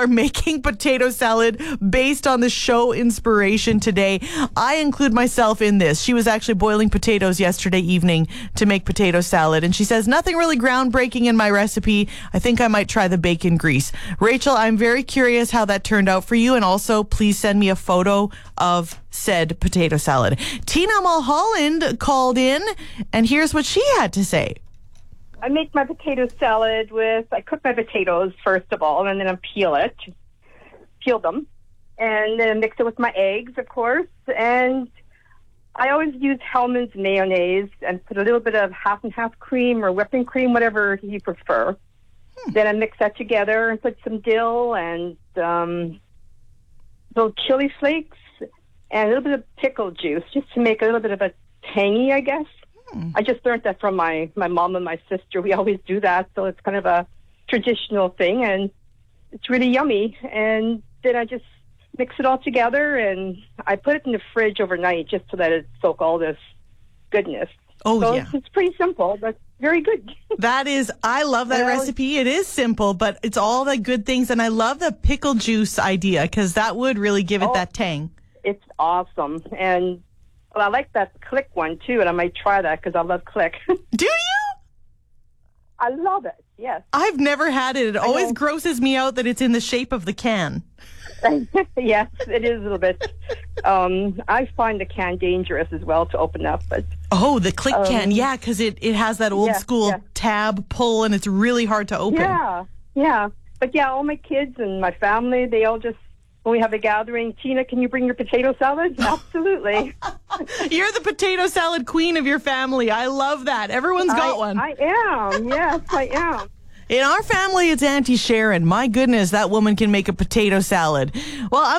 are making potato salad based on the show inspiration today. I include myself in this. She was actually boiling potatoes yesterday evening to make potato salad. And she says, nothing really groundbreaking in my recipe. I think I might try the bacon grease. Rachel, I'm very curious how that turned out for you. And also, please send me a photo of said potato salad. Tina Mulholland called in, and here's what she had to say. I make my potato salad I cook my potatoes first of all, and then I peel them, and then I mix it with my eggs, of course, and I always use Hellmann's mayonnaise and put a little bit of half and half cream or whipping cream, whatever you prefer. Then I mix that together and put some dill and little chili flakes and a little bit of pickle juice just to make a little bit of a tangy, I guess. I just learned that from my mom and my sister. We always do that, so it's kind of a traditional thing, and it's really yummy. And then I just mix it all together, and I put it in the fridge overnight just to let it soak all this goodness. Oh, so yeah. It's pretty simple, but very good. I love that recipe. It is simple, but it's all the good things. And I love the pickle juice idea because that would really give it that tang. It's awesome. And I like that Click one, too, and I might try that because I love Click. Do you? I love it, yes. I've never had it. It always grosses me out that it's in the shape of the can. Yes, it is a little bit. I find the can dangerous as well to open up. But the Click can, yeah, because it has that old school tab pull, and it's really hard to open. Yeah. But all my kids and my family, they all just, when we have a gathering, Tina, can you bring your potato salad? Absolutely. You're the potato salad queen of your family. I love that. Everyone's got one. I am. Yes, I am. In our family, it's Auntie Sharon. My goodness, that woman can make a potato salad. Well,